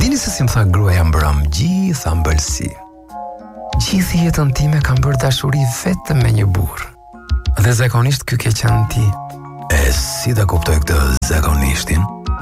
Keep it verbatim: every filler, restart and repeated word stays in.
Dini se si më tha gruaja mbrëm, gjitha mbëlsi. Gjithë jetën time kam bërë dashuri vetëm me një burr. Dhe zakonisht ky ke qenë ti. E si ta kuptoj këtë zakonishtin?